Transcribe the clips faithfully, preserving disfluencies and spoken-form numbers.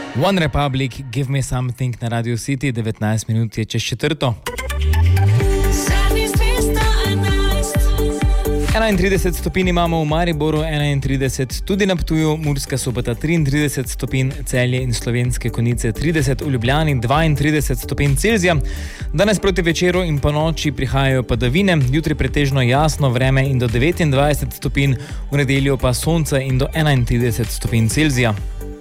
One Republic, Give Me Something na Radio City, devetnajst minut je čez četrto. enaintrideset stopinj imamo v Mariboru, enaintrideset tudi na Ptuju, Murska Sobota triintrideset stopinj, Celje in Slovenske Konjice trideset, v Ljubljani dvaintrideset stopinj Celzija. Danes proti večeru in ponoči prihajajo padavine, jutri pretežno jasno vreme in do devetindvajset stopinj, v nedeljo pa sonce in do enaintrideset stopinj Celzija.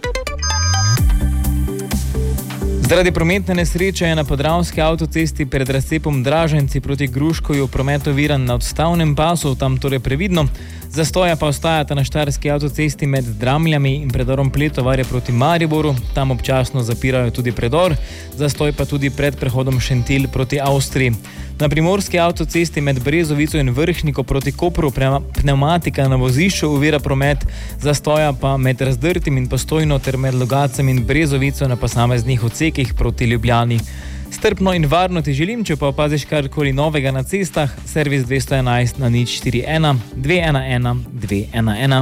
Zaradi prometne nesreče je na Podravski avtocesti pred razcepom Draženci proti Gruškovju promet oviran na odstavnem pasu, tam torej previdno. Zastoja pa ostajata na Štajerski avtocesti med Dramljami in predorom Pletovarje proti Mariboru, tam občasno zapirajo tudi predor, zastoj pa tudi pred prehodom Šentilj proti Avstriji. Na Primorski avtocesti med Brezovico in Vrhniko proti Kopru pneumatika na vozišču ovira promet, zastoja pa med Razdrtim in Postojno ter med Logacem in Brezovico na posameznih odsekih proti Ljubljani. Strpno in varno ti želim, če pa opaziš karkoli novega na cestah, servis dvesto enajst na nič štiri ena dve ena ena dve ena ena.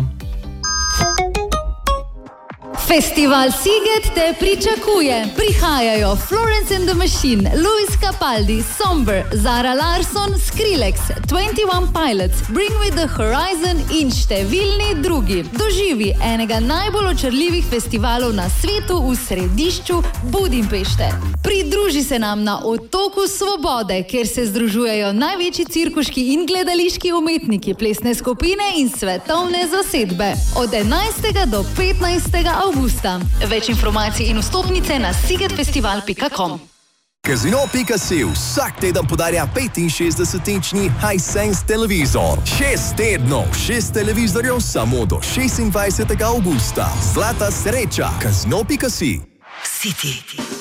Festival Sziget te pričakuje. Prihajajo Florence and the Machine, Luis Capaldi, Somber, Zara Larsson, Skrillex, twenty-one Pilots, Bring Me the Horizon in številni drugi. Doživi enega najbolj očarljivih festivalov na svetu v središču Budimpešte. Pridruži se nam na Otoku Svobode, kjer se združujejo največji cirkuški in gledališki umetniki, plesne skupine in svetovne zasedbe. Od enajstega do petnajstega avgusta. Več informacij in vstopnice na szigetfestival pika com. Casino pika si vsak teden podarja petinšestdesetinčni Hisense televizor. Šest tednov, šest televizorjev samo do šestindvajsetega avgusta. Zlata sreča. Casino pika si. City.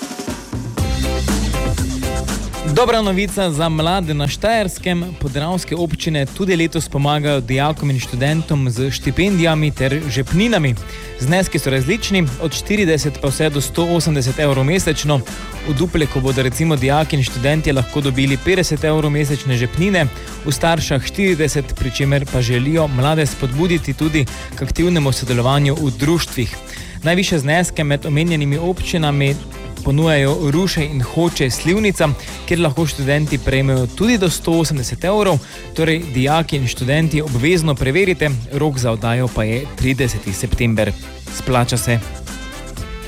Dobra novica za mlade na Štajerskem. Podravske občine tudi letos pomagajo dijakom in študentom z štipendijami ter žepninami. Zneski so različni, od štirideset pa vse do sto osemdeset evrov mesečno. V Dupleku bodo recimo dijaki in študentje lahko dobili petdeset evrov mesečne žepnine, v Staršah štirideset, pri čemer pa želijo mlade spodbuditi tudi k aktivnemu sodelovanju v društvih. Najvišje zneske med omenjenimi občinami ponujajo Ruše in Hoče Slivnica, kjer lahko študenti prejmejo tudi do sto osemdeset evrov, torej dijaki in študenti obvezno preverite, rok za oddajo pa je trideseti september. Splača se.